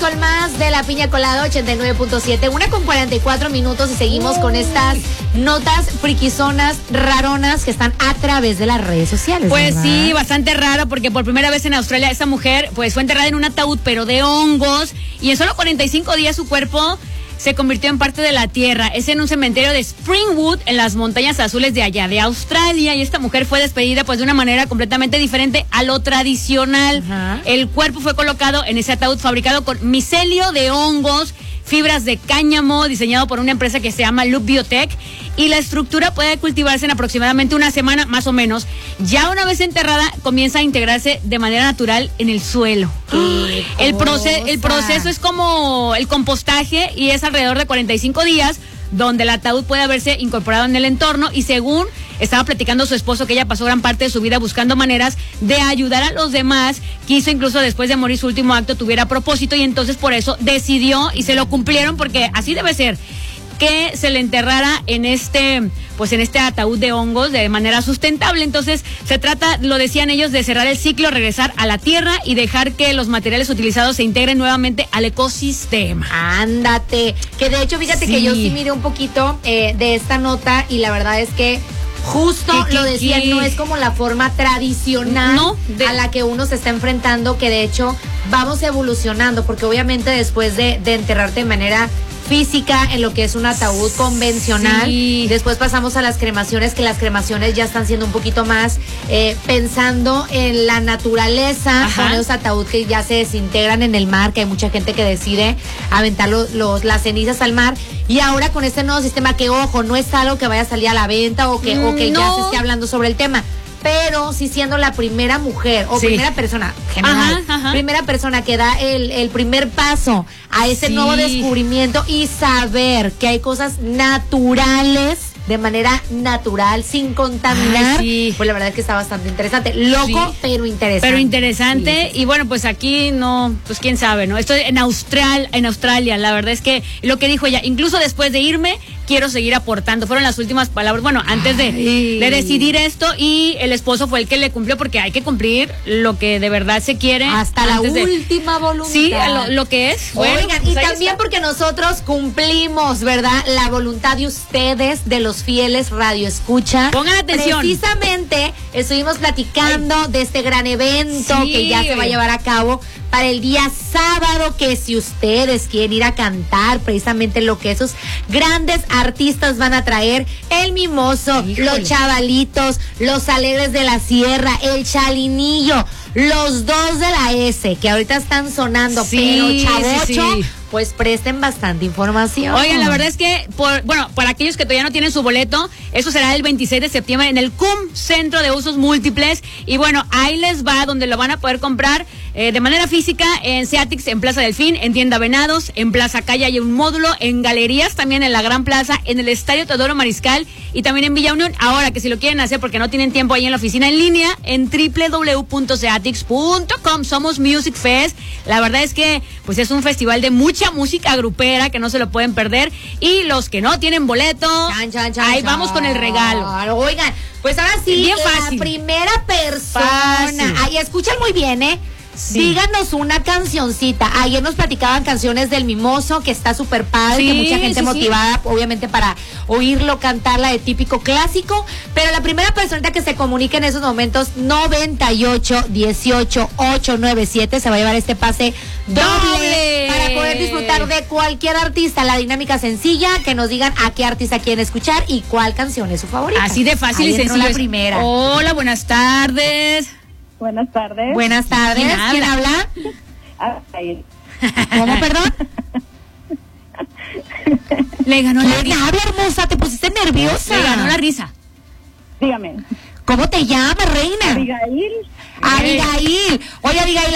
con más de la Piña Colada 89.7, 1:44 y seguimos con estas notas friquizonas, raronas que están a través de las redes sociales. Pues ¿verdad? sí, bastante raro porque por primera vez en Australia esta mujer pues fue enterrada en un ataúd pero de hongos y en solo 45 días su cuerpo se convirtió en parte de la tierra. Es en un cementerio de Springwood, en las montañas azules de allá, de Australia. Y esta mujer fue despedida pues de una manera completamente diferente a lo tradicional. Ajá. El cuerpo fue colocado en ese ataúd fabricado con micelio de hongos, fibras de cáñamo, diseñado por una empresa que se llama Loop Biotech. Y la estructura puede cultivarse en aproximadamente una semana, más o menos. Ya una vez enterrada, comienza a integrarse de manera natural en el suelo. El proceso es como el compostaje y es alrededor de 45 días, donde el ataúd puede haberse incorporado en el entorno y según estaba platicando su esposo que ella pasó gran parte de su vida buscando maneras de ayudar a los demás, quiso incluso después de morir su último acto tuviera propósito y entonces por eso decidió y se lo cumplieron porque así debe ser, que se le enterrara en este ataúd de hongos de manera sustentable. Entonces se trata, lo decían ellos, de cerrar el ciclo, regresar a la tierra y dejar que los materiales utilizados se integren nuevamente al ecosistema. Ándate, que de hecho fíjate que yo sí miré un poquito de esta nota y la verdad es que justo lo decían, no es como la forma tradicional a la que uno se está enfrentando, que de hecho vamos evolucionando, porque obviamente después de enterrarte de manera física en lo que es un ataúd convencional, después pasamos a las cremaciones, que las cremaciones ya están siendo un poquito más pensando en la naturaleza, con los ataúdes que ya se desintegran en el mar, que hay mucha gente que decide aventar las cenizas al mar, y ahora con este nuevo sistema que, ojo, no es algo que vaya a salir a la venta o que ya se esté hablando sobre el tema, pero sí siendo la primera mujer o primera persona general, primera persona que da el primer paso a ese nuevo descubrimiento y saber que hay cosas naturales, de manera natural, sin contaminar, pues la verdad es que está bastante interesante. Loco, pero interesante. Pero interesante, y bueno, pues aquí no, pues quién sabe, ¿no? Esto en Australia, la verdad es que lo que dijo ella, incluso después de irme, quiero seguir aportando. Fueron las últimas palabras, bueno, antes de decidir esto, y el esposo fue el que le cumplió, porque hay que cumplir lo que de verdad se quiere. Hasta la última voluntad. Sí, lo que es. Bueno, oigan, pues y también porque nosotros cumplimos, ¿verdad? La voluntad de ustedes, de los fieles radioescucha. Pongan atención. Precisamente estuvimos platicando de este gran evento que ya se va a llevar a cabo para el día sábado, que si ustedes quieren ir a cantar precisamente lo que esos grandes artistas van a traer, el Mimoso, los Chavalitos, los Alegres de la Sierra, el Chalinillo, los dos de la S, que ahorita están sonando, pero Chavocho, pues presten bastante información. Oigan, la verdad es que, para aquellos que todavía no tienen su boleto, eso será el 26 de septiembre en el CUM, Centro de Usos Múltiples. Y bueno, ahí les va, donde lo van a poder comprar de manera física en Seatix, en Plaza Delfín, en Tienda Venados, en Plaza Calle hay un módulo, en Galerías también en la Gran Plaza, en el Estadio Teodoro Mariscal y también en Villa Unión. Ahora que si lo quieren hacer porque no tienen tiempo ahí en la oficina en línea, en www.seatix.com. Somos Music Fest. La verdad es que pues es un festival de mucha música grupera que no se lo pueden perder, y los que no tienen boleto, ahí vamos con el regalo. Oigan, pues ahora sí, bien fácil. La primera persona, ahí escuchan muy bien, díganos una cancioncita. Ayer nos platicaban canciones del Mimoso, que está súper padre, que mucha gente motivada, obviamente, para oírlo cantarla de típico clásico. Pero la primera persona que se comunique en esos momentos, 98-18-897, se va a llevar este pase doble para poder disfrutar de cualquier artista. La dinámica sencilla, que nos digan a qué artista quieren escuchar y cuál canción es su favorita. Así de fácil y sencillo. La primera. Hola, buenas tardes. Buenas tardes. Buenas tardes. ¿Quién habla? ¿Cómo, perdón? Le ganó la risa. Habla, hermosa, te pusiste nerviosa. Le ganó la risa. Dígame. ¿Cómo te llamas, reina? Abigail. Abigail. Oye, Abigail,